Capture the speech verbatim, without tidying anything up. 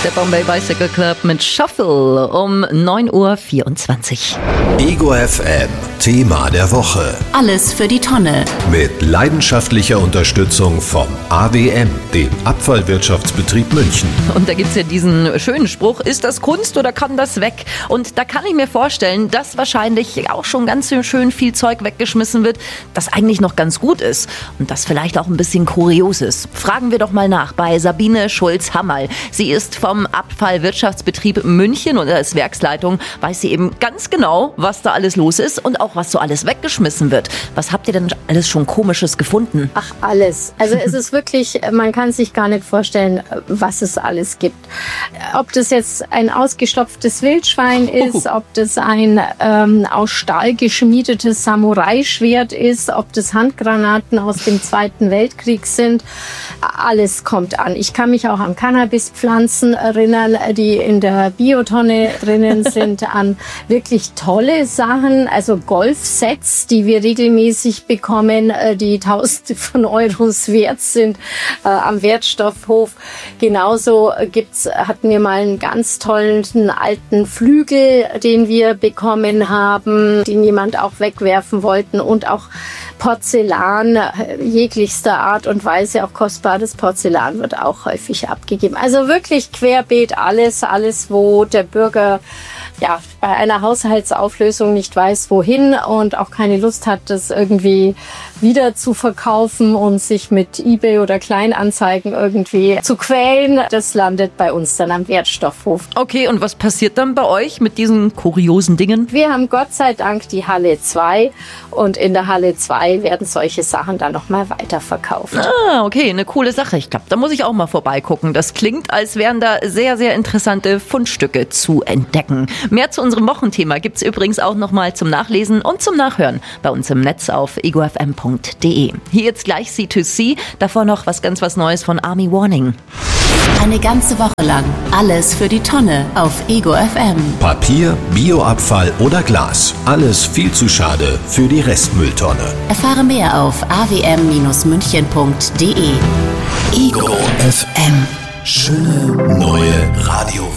Der Bombay Bicycle Club mit Shuffle um neun Uhr vierundzwanzig. Ego F M, Thema der Woche. Alles für die Tonne. Mit leidenschaftlicher Unterstützung vom A W M, dem Abfallwirtschaftsbetrieb München. Und da gibt's ja diesen schönen Spruch, ist das Kunst oder kann das weg? Und da kann ich mir vorstellen, dass wahrscheinlich auch schon ganz schön viel Zeug weggeschmissen wird, das eigentlich noch ganz gut ist und das vielleicht auch ein bisschen kurios ist. Fragen wir doch mal nach bei Sabine Schulz-Hammerl. Sie ist vom Abfallwirtschaftsbetrieb München und als Werksleitung weiß sie eben ganz genau, was da alles los ist und auch was so alles weggeschmissen wird. Was habt ihr denn alles schon Komisches gefunden? Ach, alles. Also es ist wirklich, man kann sich gar nicht vorstellen, was es alles gibt. Ob das jetzt ein ausgestopftes Wildschwein ist, ob das ein ähm, aus Stahl geschmiedetes Samurai-Schwert ist, ob das Handgranaten aus dem Zweiten Weltkrieg sind, alles kommt an. Ich kann mich auch an Cannabispflanzen erinnern, die in der Biotonne drinnen sind, an wirklich tolle Sachen, also Golfsets, die wir regelmäßig bekommen, die Tausende von Euros wert sind äh, am Wertstoffhof. Genauso gibt's, hatten wir mal einen ganz tollen alten Flügel, den wir bekommen haben, den jemand auch wegwerfen wollten, und auch Porzellan jeglichster Art und Weise, auch kostbares Porzellan wird auch häufig abgegeben. Also wirklich querbeet alles, alles, wo der Bürger ja bei einer Haushaltsauflösung nicht weiß, wohin und auch keine Lust hat, das irgendwie wieder zu verkaufen und sich mit eBay oder Kleinanzeigen irgendwie zu quälen. Das landet bei uns dann am Wertstoffhof. Okay, und was passiert dann bei euch mit diesen kuriosen Dingen? Wir haben Gott sei Dank die Halle zwei und in der Halle zwei werden solche Sachen dann nochmal weiterverkauft. Ah, okay, eine coole Sache. Ich glaube, da muss ich auch mal vorbeigucken. Das klingt, als wären da sehr, sehr interessante Fundstücke zu entdecken. Mehr zu unserem Wochenthema gibt's übrigens auch nochmal zum Nachlesen und zum Nachhören bei uns im Netz auf ego f m punkt d e. Hier jetzt gleich C zwei C, davor noch was ganz was Neues von Army Warning. Eine ganze Woche lang alles für die Tonne auf Ego F M. Papier, Bioabfall oder Glas. Alles viel zu schade für die Restmülltonne. Erfahre mehr auf a w m Bindestrich münchen punkt d e. Ego F M. Schöne neue Radio.